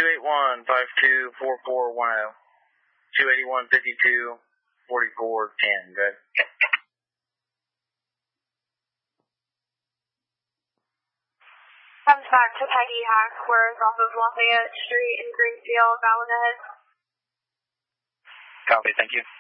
281-524410. 281-52-4410, good. Comes back to Peggy Hacksworth off of Lafayette Street in Greenfield, Valid ahead. Copy, thank you.